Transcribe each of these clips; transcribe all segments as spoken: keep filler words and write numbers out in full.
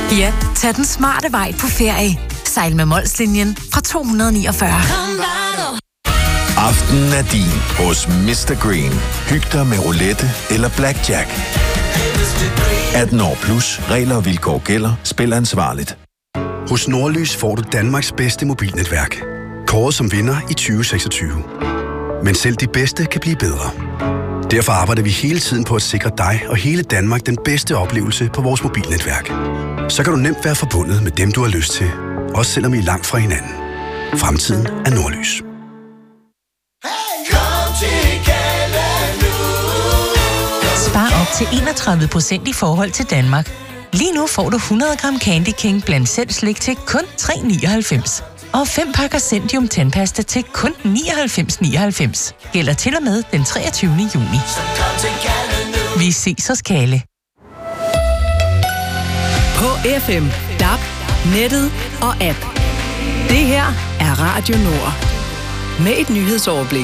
Ja, tag den smarte vej på ferie. Sejl med Molslinjen fra to hundrede niogfyrre. Aftenen er din hos mister Green. Hyg dig med roulette eller blackjack. atten år plus. Regler og vilkår gælder. Spil ansvarligt. Hos Nordlys får du Danmarks bedste mobilnetværk. Kåret som vinder i tyve seksogtyve. Men selv de bedste kan blive bedre. Derfor arbejder vi hele tiden på at sikre dig og hele Danmark den bedste oplevelse på vores mobilnetværk. Så kan du nemt være forbundet med dem, du har lyst til. Også selvom I er langt fra hinanden. Fremtiden er Nordlys. Spar op til enogtredive procent i forhold til Danmark. Lige nu får du hundrede gram Candy King blandt selv slik til kun tre nioghalvfems. Og fem pakker Zendium tandpasta til kun nioghalvfems nioghalvfems. Gælder til og med den treogtyvende juni. Vi ses hos Kalle. På F M, D A B, nettet og app. Det her er Radio Nord. Med et nyhedsoverblik.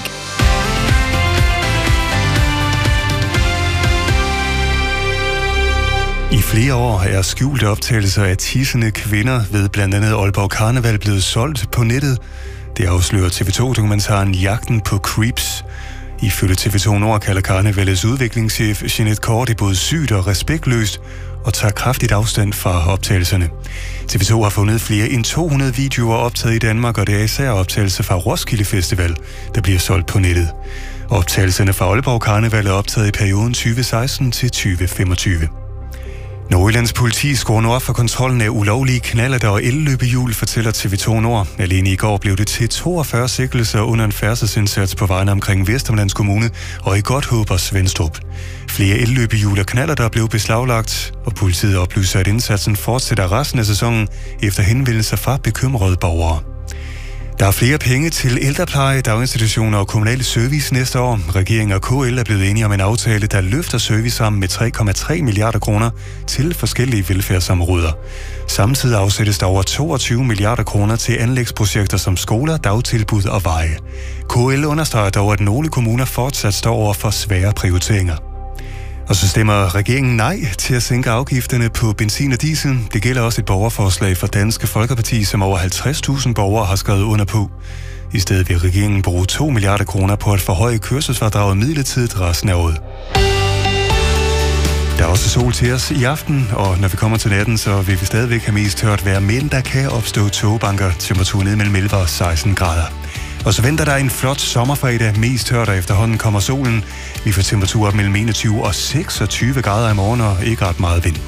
I flere år er skjulte optagelser af tissende kvinder ved blandt andet Aalborg Karneval blevet solgt på nettet. Det afslører T V to-dokumentaren Jagten på Creeps. Ifølge T V to Nord kalder Karnevalets udviklingschef Jeanette Kort det både sygt og respektløst og tager kraftigt afstand fra optagelserne. T V to har fundet flere end to hundrede videoer optaget i Danmark, og det er især optagelser fra Roskilde Festival, der bliver solgt på nettet. Optagelserne fra Aalborg Karneval er optaget i perioden tyve seksten til tyve femogtyve. Nordjyllands politi skruer nu op for kontrollen af ulovlige knallerter og elløbehjul, fortæller T V to Nord. Alene i går blev det til toogfyrre sigtelser under en færdselsindsats på vejen omkring Vesterlands Kommune og i Godthåb og Svenstrup. Flere elløbehjul og knallerter blev beslaglagt, og politiet oplyser, at indsatsen fortsætter resten af sæsonen efter henvendelser fra bekymrede borgere. Der er flere penge til ældrepleje, daginstitutioner og kommunale service næste år. Regeringen og K L er blevet enige om en aftale, der løfter service sammen med tre komma tre milliarder kroner til forskellige velfærdsområder. Samtidig afsættes der over toogtyve milliarder kroner til anlægsprojekter som skoler, dagtilbud og veje. K L understreger dog, at nogle kommuner fortsat står over for svære prioriteringer. Og så stemmer regeringen nej til at sænke afgifterne på benzin og diesel. Det gælder også et borgerforslag fra Danske Folkeparti, som over halvtreds tusind borgere har skrevet under på. I stedet vil regeringen bruge to milliarder kroner på at forhøje kørselsfradraget midlertidigt resten af året. Der er også sol til os i aften, og når vi kommer til natten, så vil vi stadigvæk have mest tørt vejr, men der kan opstå tågebanker, temperaturen ned mellem elleve og seksten grader. Og så venter der en flot sommerfredag, mest tørt, og efterhånden kommer solen. Vi får temperaturer op mellem enogtyve og seksogtyve grader i morgen, og ikke ret meget vind.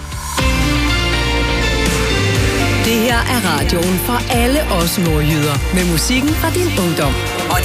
Det her er radioen for alle os nordjyder, med musikken fra din ungdom. Og